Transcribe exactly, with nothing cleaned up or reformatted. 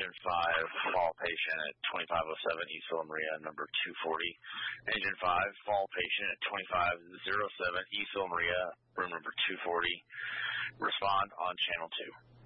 Engine five, fall patient at twenty-five oh seven East Villa Maria, number two forty. Engine five, fall patient at twenty-five oh seven East Villa Maria, room number two forty. Respond on channel two.